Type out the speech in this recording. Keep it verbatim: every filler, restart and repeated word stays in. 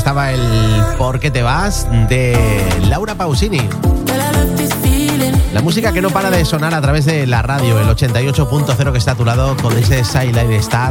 estaba el ¿Por qué te vas? De Laura Pausini. La música que no para de sonar a través de la radio, el ochenta y ocho punto cero que está a tu lado con ese Silent Star.